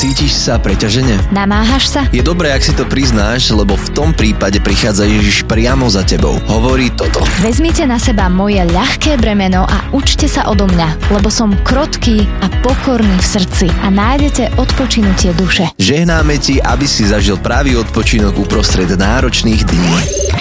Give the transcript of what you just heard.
Cítiš sa preťažene? Namáhaš sa? Je dobré, ak si to priznáš, lebo v tom prípade prichádza Ježiš priamo za tebou. Hovorí toto. Vezmite na seba moje ľahké bremeno a učte sa odo mňa, lebo som krotký a pokorný v srdci a nájdete odpočinutie duše. Žehnáme ti, aby si zažil pravý odpočinok uprostred náročných dní.